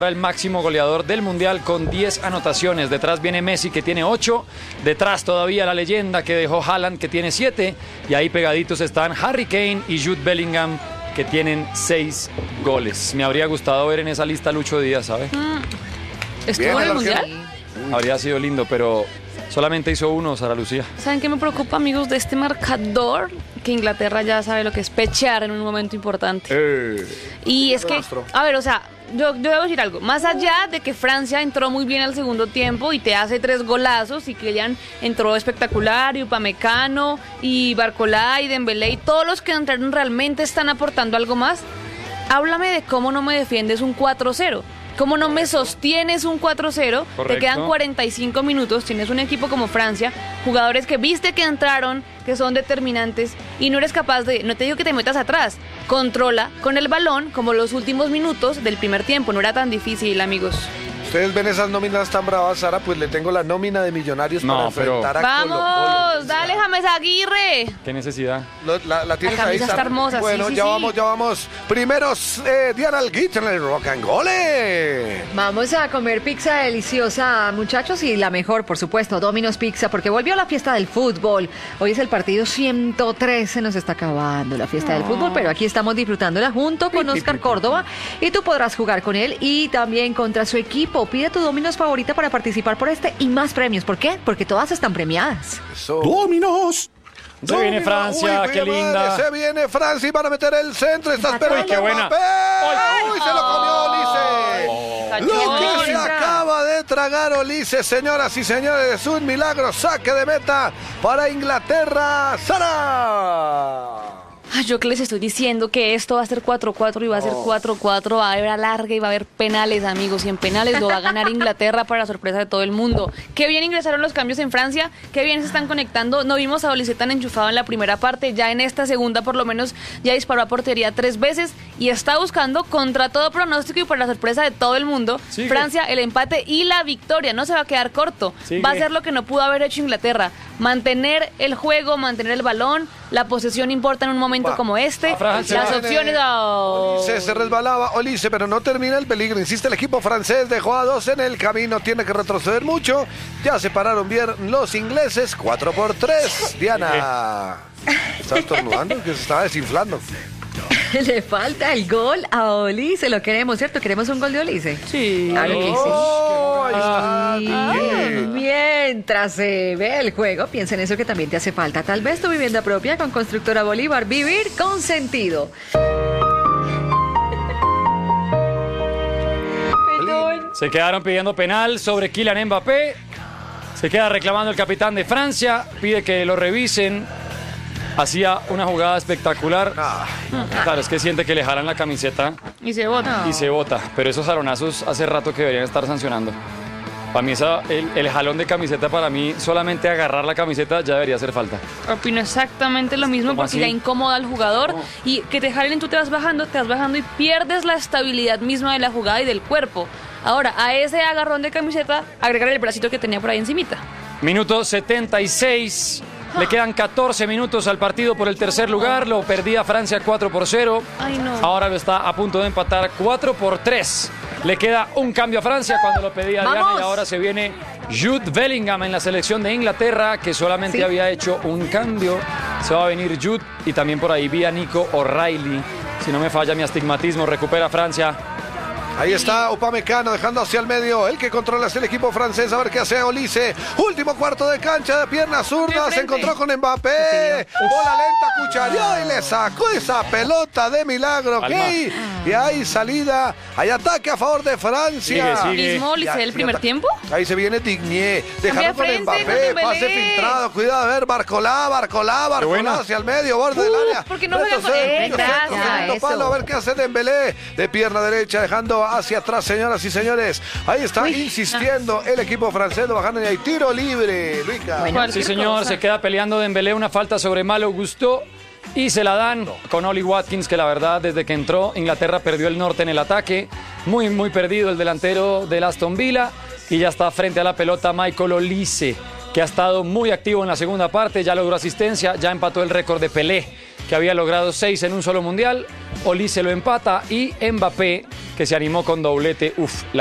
El máximo goleador del Mundial con 10 anotaciones. Detrás viene Messi, que tiene 8. Detrás todavía la leyenda que dejó Haaland, que tiene 7. Y ahí pegaditos están Harry Kane y Jude Bellingham, que tienen 6 goles. Me habría gustado ver en esa lista a Lucho Díaz, ¿sabe? ¿Estuvo en el Mundial? Habría sido lindo, pero solamente hizo 1, Sara Lucía. ¿Saben qué me preocupa, amigos, de este marcador? Que Inglaterra ya sabe lo que es pechear en un momento importante. Y es que, a ver, o sea, yo debo decir algo. Más allá de que Francia entró muy bien al segundo tiempo y te hace 3 golazos, y que ya entró espectacular, y Upamecano, y Barcola, y Dembélé, y todos los que entraron realmente están aportando algo más. Háblame de cómo no me defiendes un 4-0. ¿Cómo no me sostienes un 4-0? Te quedan 45 minutos, tienes un equipo como Francia, jugadores que viste que entraron, que son determinantes, y no eres capaz de, no te digo que te metas atrás, controla con el balón como los últimos minutos del primer tiempo, no era tan difícil, amigos. Ustedes ven esas nóminas tan bravas, Sara, pues le tengo la nómina de Millonarios para enfrentar a ¡Vamos! Colo-Colo. ¡Dale, James Aguirre! ¿Qué necesidad? La tienes La ahí, camisa Sara. está hermosa, Bueno, sí, ya sí. vamos. Primeros, Diana Alguita en el Rock and Gole. Vamos a comer pizza deliciosa, muchachos, y la mejor, por supuesto, Domino's Pizza, porque volvió la fiesta del fútbol. Hoy es el partido 103, se nos está acabando la fiesta del fútbol, pero aquí estamos disfrutándola junto con Oscar Córdoba, y tú podrás jugar con él y también contra su equipo. Pide tu Domino's favorita para participar por este y más premios. ¿Por qué? Porque todas están premiadas. Eso. ¡Dominos! Se viene Francia, qué linda. Madre, se viene Francia y van a meter el centro. Está esperando. Uy, qué buena. ¡Uy, se lo comió Ulises! Lo que se acaba de tragar Ulises, señoras y señores, es un milagro. Saque de meta para Inglaterra. ¡Sara! Ay, yo que les estoy diciendo que esto va a ser 4-4 y va a ser 4-4, va a haber alargue y va a haber penales, amigos, y en penales lo va a ganar Inglaterra para sorpresa de todo el mundo. Qué bien ingresaron los cambios en Francia, qué bien se están conectando. No vimos a Olise tan enchufado en la primera parte, ya en esta segunda por lo menos ya disparó a portería 3 veces y está buscando, contra todo pronóstico y para la sorpresa de todo el mundo, Francia el empate y la victoria. No se va a quedar corto, va a ser lo que no pudo haber hecho Inglaterra, mantener el juego, mantener el balón. La posesión importa en un momento como este. Las opciones... Olise se resbalaba, Olise, pero no termina el peligro. Insiste el equipo francés, dejó a 2 en el camino. Tiene que retroceder mucho. Ya se pararon bien los ingleses. 4-3. Diana. ¿Estás estornudando? Que se estaba desinflando. Le falta el gol a Olise. Lo queremos, ¿cierto? ¿Queremos un gol de Olise? Sí. Claro que sí. Ahí está. Mientras se ve el juego, piensa en eso que también te hace falta. Tal vez tu vivienda propia con Constructora Bolívar. Vivir con sentido. Se quedaron pidiendo penal sobre Kylian Mbappé. Se queda reclamando el capitán de Francia. Pide que lo revisen. Hacía una jugada espectacular. Claro, es que siente que le jalan la camiseta. Y se bota. Y se bota. Pero esos jalonazos hace rato que deberían estar sancionando. Para mí el jalón de camiseta, para mí solamente agarrar la camiseta ya debería hacer falta. Opino exactamente lo mismo porque ya incomoda al jugador y que te jalen, tú te vas bajando y pierdes la estabilidad misma de la jugada y del cuerpo. Ahora, a ese agarrón de camiseta, agregar el bracito que tenía por ahí encimita. Minuto 76. Le quedan 14 minutos al partido por el tercer lugar. Lo perdía Francia 4-0. Ay, no. Ahora lo está a punto de empatar 4-3. Le queda un cambio a Francia cuando lo pedía Diana, y ahora se viene Jude Bellingham en la selección de Inglaterra, que solamente había hecho un cambio. Se va a venir Jude y también por ahí vía Nico O'Reilly. Si no me falla mi astigmatismo, recupera Francia. Ahí está Upamecano dejando hacia el medio. El que controla es el equipo francés. A ver qué hace Olise. Último cuarto de cancha de pierna zurda. Se encontró con Mbappé. Bola lenta, cuchareó y le sacó esa pelota de milagro. Y hay salida. Hay ataque a favor de Francia. Sigue. ¿Mismo Olise el primer tiempo? Ahí se viene Digné. Dejaron con frente, Mbappé. con Pase Dembélé. filtrado. Cuidado, a ver. Barcola hacia el medio, borde del área. ¿Por qué no juega con eso? A ver qué hace Dembélé. De pierna derecha, dejando hacia atrás, señoras y señores. Ahí está insistiendo el equipo francés, bajando y hay tiro libre. Luica. Sí, señor, se queda peleando Dembélé, una falta sobre Malo Gusto y se la dan con Oli Watkins, que la verdad desde que entró Inglaterra perdió el norte en el ataque. Muy perdido el delantero del Aston Villa y ya está frente a la pelota Michael Olise. que ha estado muy activo en la segunda parte, ya logró asistencia, ya empató el récord de Pelé, que había logrado 6 en un solo mundial. Olise lo empata y Mbappé, que se animó con doblete.